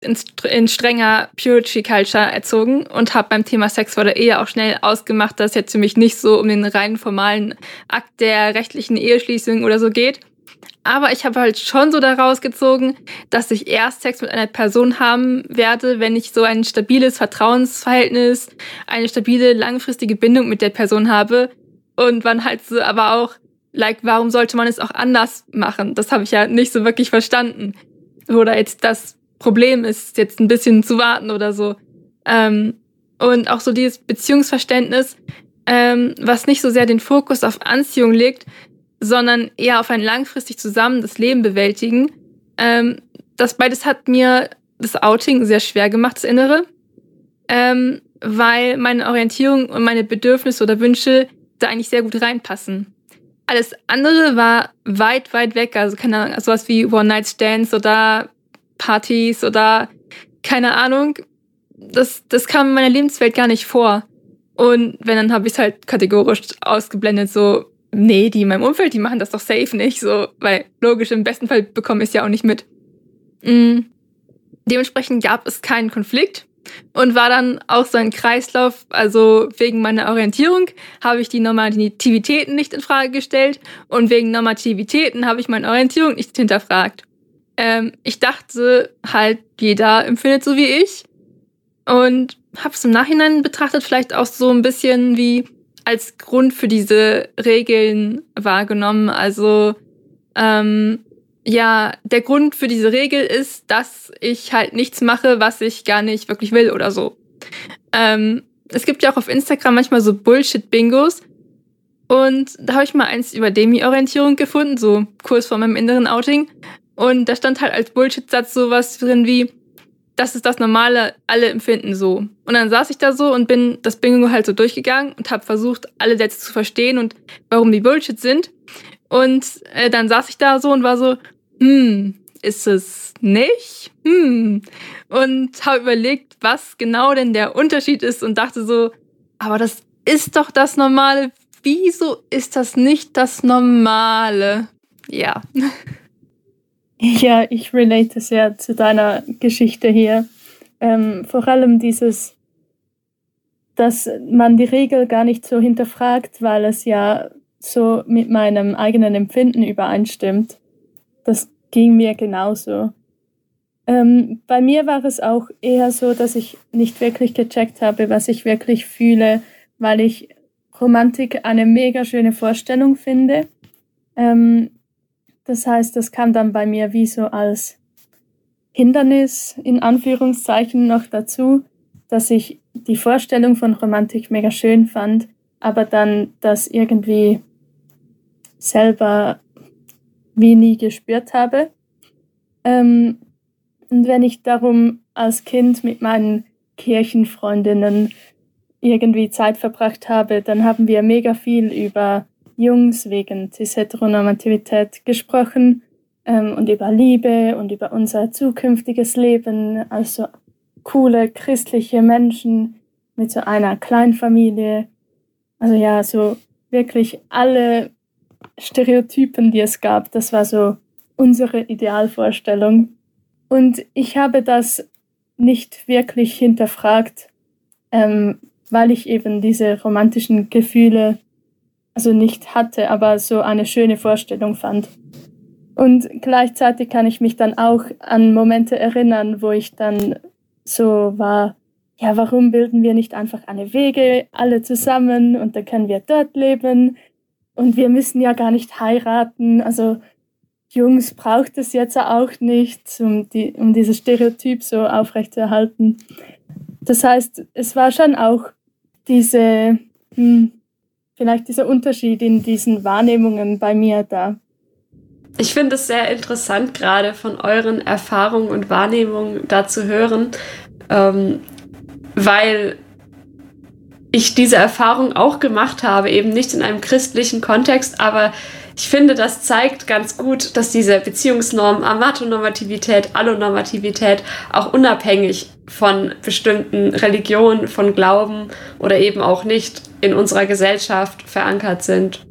in strenger Purity Culture erzogen und habe beim Thema Sex vor der Ehe auch schnell ausgemacht, dass es jetzt für mich nicht so um den rein formalen Akt der rechtlichen Eheschließung oder so geht. Aber ich habe halt schon so daraus gezogen, dass ich erst Sex mit einer Person haben werde, wenn ich so ein stabiles Vertrauensverhältnis, eine stabile, langfristige Bindung mit der Person habe. Und wann halt so, aber auch, warum sollte man es auch anders machen? Das habe ich ja nicht so wirklich verstanden. Oder jetzt das Problem ist, jetzt ein bisschen zu warten oder so. Und auch so dieses Beziehungsverständnis, was nicht so sehr den Fokus auf Anziehung legt, sondern eher auf ein langfristig zusammen das Leben bewältigen. Das beides hat mir das Outing sehr schwer gemacht, das Innere, weil meine Orientierung und meine Bedürfnisse oder Wünsche da eigentlich sehr gut reinpassen. Alles andere war weit, weit weg, also keine Ahnung, sowas wie One-Night-Stands oder Partys oder keine Ahnung. Das kam in meiner Lebenswelt gar nicht vor. Und wenn, dann habe ich es halt kategorisch ausgeblendet, so, nee, die in meinem Umfeld, die machen das doch safe nicht, so, weil logisch, im besten Fall bekomme ich es ja auch nicht mit. Dementsprechend gab es keinen Konflikt und war dann auch so ein Kreislauf, also wegen meiner Orientierung habe ich die Normativitäten nicht in Frage gestellt und wegen Normativitäten habe ich meine Orientierung nicht hinterfragt. Ich dachte halt, jeder empfindet so wie ich und habe es im Nachhinein betrachtet vielleicht auch so ein bisschen wie als Grund für diese Regeln wahrgenommen. Also der Grund für diese Regel ist, dass ich halt nichts mache, was ich gar nicht wirklich will oder so. Es gibt ja auch auf Instagram manchmal so Bullshit-Bingos und da habe ich mal eins über Demi-Orientierung gefunden, so kurz vor meinem inneren Outing. Und da stand halt als Bullshit-Satz sowas drin wie, das ist das Normale, alle empfinden so. Und dann saß ich da so und bin das Bingo halt so durchgegangen und habe versucht, alle Sätze zu verstehen und warum die Bullshit sind. Und dann saß ich da so und war so, ist es nicht? Und habe überlegt, was genau denn der Unterschied ist und dachte so, aber das ist doch das Normale. Wieso ist das nicht das Normale? Ja. Ja, ich relate sehr zu deiner Geschichte hier. Vor allem dieses, dass man die Regel gar nicht so hinterfragt, weil es ja so mit meinem eigenen Empfinden übereinstimmt. Das ging mir genauso. Bei mir war es auch eher so, dass ich nicht wirklich gecheckt habe, was ich wirklich fühle, weil ich Romantik eine mega schöne Vorstellung finde. Das heißt, das kam dann bei mir wie so als Hindernis in Anführungszeichen noch dazu, dass ich die Vorstellung von Romantik mega schön fand, aber dann das irgendwie selber wie nie gespürt habe. Und wenn ich darum als Kind mit meinen Kirchenfreundinnen irgendwie Zeit verbracht habe, dann haben wir mega viel über Jungs wegen Cis-Heteronormativität gesprochen und über Liebe und über unser zukünftiges Leben, also coole christliche Menschen mit so einer Kleinfamilie. Also ja, so wirklich alle Stereotypen, die es gab, das war so unsere Idealvorstellung. Und ich habe das nicht wirklich hinterfragt, weil ich eben diese romantischen Gefühle also nicht hatte, aber so eine schöne Vorstellung fand. Und gleichzeitig kann ich mich dann auch an Momente erinnern, wo ich dann so war, ja, warum bilden wir nicht einfach eine WG, alle zusammen und dann können wir dort leben und wir müssen ja gar nicht heiraten, also Jungs braucht es jetzt auch nicht, um dieses Stereotyp so aufrechtzuerhalten. Das heißt, es war schon auch vielleicht dieser Unterschied in diesen Wahrnehmungen bei mir da. Ich finde es sehr interessant, gerade von euren Erfahrungen und Wahrnehmungen da zu hören, weil ich diese Erfahrung auch gemacht habe, eben nicht in einem christlichen Kontext, aber ich finde, das zeigt ganz gut, dass diese Beziehungsnorm, Amatonormativität, Allonormativität auch unabhängig von bestimmten Religionen, von Glauben oder eben auch nicht in unserer Gesellschaft verankert sind.